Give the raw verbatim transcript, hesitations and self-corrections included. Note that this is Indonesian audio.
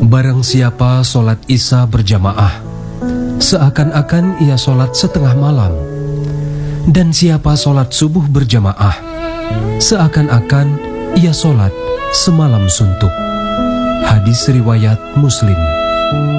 Barang siapa solat Isya berjamaah, seakan-akan ia solat setengah malam. Dan siapa solat subuh berjamaah, seakan-akan ia solat semalam suntuk. Hadis riwayat Muslim.